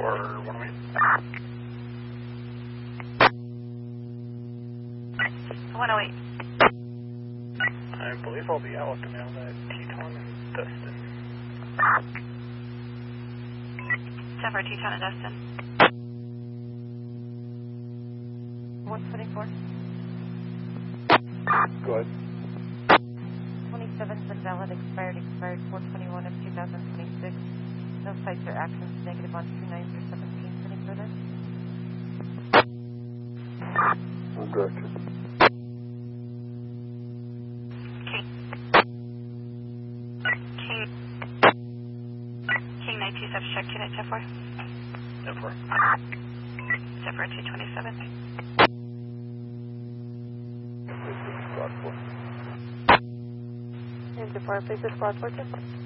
for 108. I believe I'll be out to mail that Teton and Dustin. Denver, Teton and Dustin. 124. Go ahead. 27's invalid, expired 4/21 of 2026. No sites or actions negative on 29 through 17. Any further? No direction. King 927, check 2974. 10-4. Zephyr 227. Squad 4. And Zephyr, please, Squad 4.